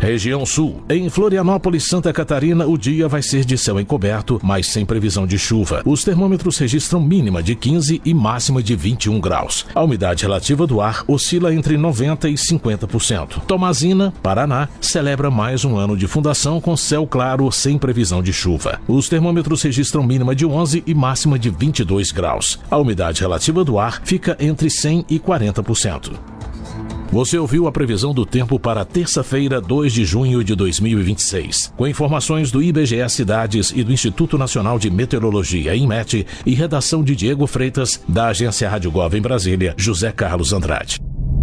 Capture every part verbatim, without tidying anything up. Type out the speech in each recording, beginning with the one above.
Região Sul. Em Florianópolis, Santa Catarina, o dia vai ser de céu encoberto, mas sem previsão de chuva. Os termômetros registram mínima de quinze e máxima de vinte e um graus. A umidade relativa do ar oscila entre noventa e cinquenta por cento. Tomazina, Paraná, celebra mais um ano de fundação com céu claro sem previsão de chuva. Os termômetros registram mínima de onze e máxima de vinte e dois graus. A umidade relativa do ar fica entre cem e quarenta por cento. Você ouviu a previsão do tempo para terça-feira, dois de junho de dois mil e vinte e seis, com informações do I B G E Cidades e do Instituto Nacional de Meteorologia, INMET, e redação de Diego Freitas, da Agência Rádio Gov em Brasília, José Carlos Andrade.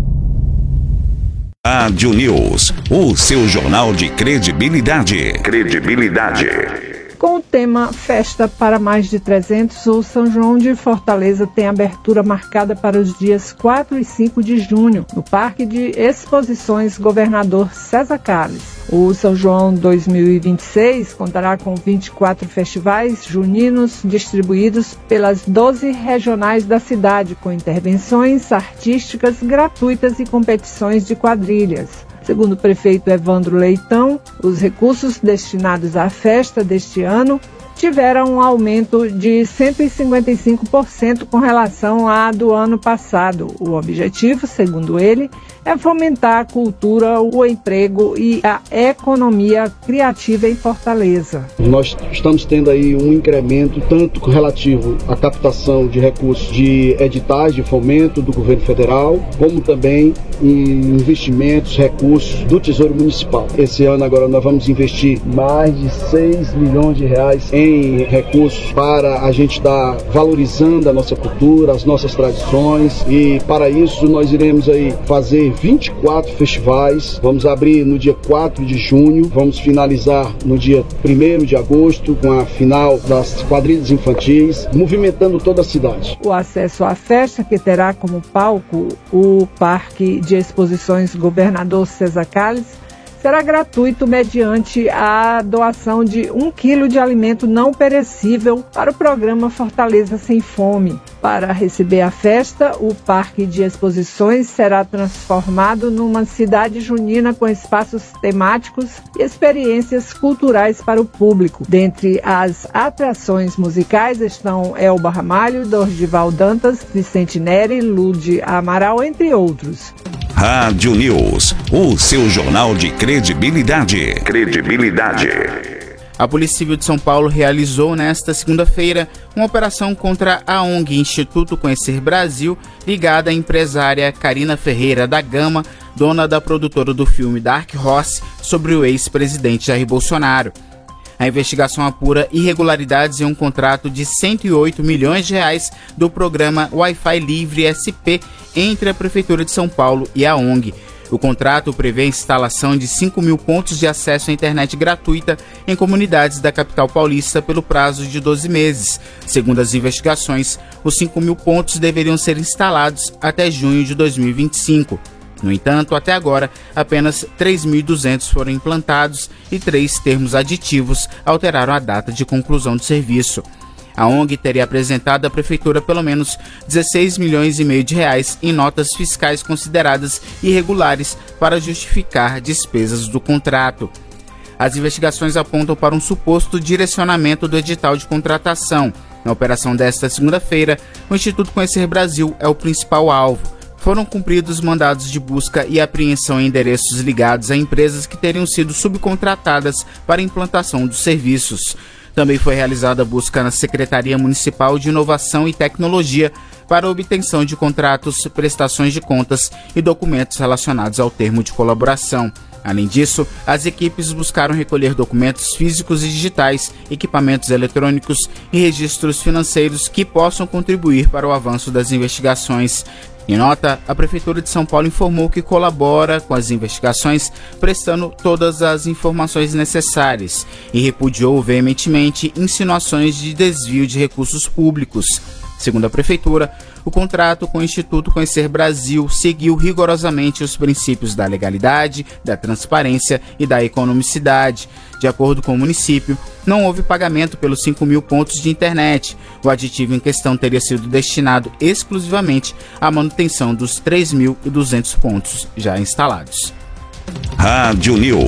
Rádio News, o seu jornal de credibilidade. Credibilidade. Com o tema Festa para Mais de trezentos, o São João de Fortaleza tem abertura marcada para os dias quatro e cinco de junho, no Parque de Exposições Governador César Carlos. O São João dois mil e vinte e seis contará com vinte e quatro festivais juninos distribuídos pelas doze regionais da cidade, com intervenções artísticas gratuitas e competições de quadrilhas. Segundo o prefeito Evandro Leitão, os recursos destinados à festa deste ano tiveram um aumento de cento e cinquenta e cinco por cento com relação à do ano passado. O objetivo, segundo ele, é fomentar a cultura, o emprego e a economia criativa em Fortaleza. Nós estamos tendo aí um incremento tanto relativo à captação de recursos de editais de fomento do governo federal, como também em investimentos, recursos do Tesouro Municipal. Esse ano agora nós vamos investir mais de seis milhões de reais em Em recursos para a gente estar valorizando a nossa cultura, as nossas tradições, e para isso nós iremos aí fazer vinte e quatro festivais. Vamos abrir no dia quatro de junho, vamos finalizar no dia primeiro de agosto com a final das quadrilhas infantis, movimentando toda a cidade. O acesso à festa, que terá como palco o Parque de Exposições Governador César Carlos, será gratuito mediante a doação de um quilo de alimento não perecível para o programa Fortaleza Sem Fome. Para receber a festa, o Parque de Exposições será transformado numa cidade junina com espaços temáticos e experiências culturais para o público. Dentre as atrações musicais estão Elba Ramalho, Dorgival Dantas, Vicente Neri, Lude Amaral, entre outros. Rádio News, o seu jornal de credibilidade. Credibilidade. A Polícia Civil de São Paulo realizou nesta segunda-feira uma operação contra a O N G Instituto Conhecer Brasil, ligada à empresária Karina Ferreira da Gama, dona da produtora do filme Dark Horse, sobre o ex-presidente Jair Bolsonaro. A investigação apura irregularidades em um contrato de cento e oito milhões de reais do programa Wi-Fi Livre S P entre a Prefeitura de São Paulo e a O N G. O contrato prevê a instalação de cinco mil pontos de acesso à internet gratuita em comunidades da capital paulista pelo prazo de doze meses. Segundo as investigações, os cinco mil pontos deveriam ser instalados até junho de dois mil e vinte e cinco. No entanto, até agora, apenas três mil e duzentos foram implantados e três termos aditivos alteraram a data de conclusão do serviço. A O N G teria apresentado à Prefeitura pelo menos dezesseis milhões e meio de reais em notas fiscais consideradas irregulares para justificar despesas do contrato. As investigações apontam para um suposto direcionamento do edital de contratação. Na operação desta segunda-feira, o Instituto Conhecer Brasil é o principal alvo. Foram cumpridos mandados de busca e apreensão em endereços ligados a empresas que teriam sido subcontratadas para a implantação dos serviços. Também foi realizada a busca na Secretaria Municipal de Inovação e Tecnologia para a obtenção de contratos, prestações de contas e documentos relacionados ao termo de colaboração. Além disso, as equipes buscaram recolher documentos físicos e digitais, equipamentos eletrônicos e registros financeiros que possam contribuir para o avanço das investigações. Em nota, a Prefeitura de São Paulo informou que colabora com as investigações, prestando todas as informações necessárias, e repudiou veementemente insinuações de desvio de recursos públicos. Segundo a Prefeitura, o contrato com o Instituto Conhecer Brasil seguiu rigorosamente os princípios da legalidade, da transparência e da economicidade. De acordo com o município, não houve pagamento pelos cinco mil pontos de internet. O aditivo em questão teria sido destinado exclusivamente à manutenção dos três mil e duzentos pontos já instalados. Rádio News.